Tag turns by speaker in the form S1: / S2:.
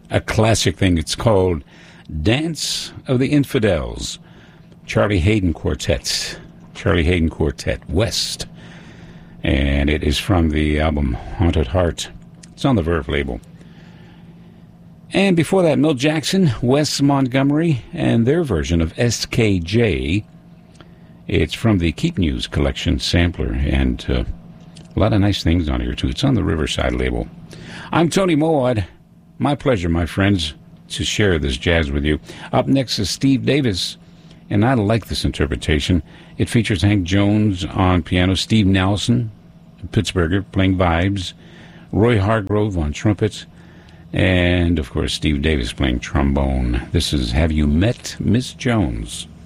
S1: a classic thing. It's called Dance of the Infidels. Charlie Hayden Quartet. Charlie Hayden Quartet West. And it is from the album Haunted Heart. It's on the Verve label. And before that, Milt Jackson, Wes Montgomery, and their version of SKJ. It's from the Keep News collection sampler, and a lot of nice things on here, too. It's on the Riverside label. I'm Tony Moad. My pleasure, my friends, to share this jazz with you. Up next is Steve Davis, and I like this interpretation. It features Hank Jones on piano, Steve Nelson, Pittsburgher, playing vibes, Roy Hargrove on trumpet, and, of course, Steve Davis playing trombone. This is Have You Met Miss Jones?